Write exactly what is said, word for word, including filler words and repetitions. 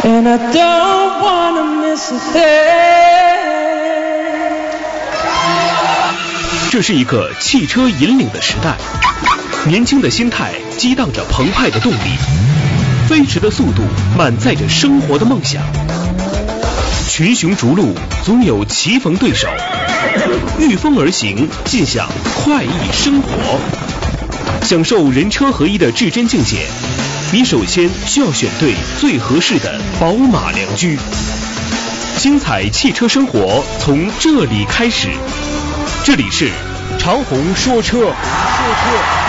And I don't wanna miss a thing。 这是一个汽车引领的时代，年轻的心态激荡着澎湃的动力，飞驰的速度满载着生活的梦想。群雄逐鹿，总有棋逢对手，御风而行，尽享快意生活。享受人车合一的至臻境界，你首先需要选对最合适的宝马良驹。精彩汽车生活从这里开始，这里是长虹说车。说车。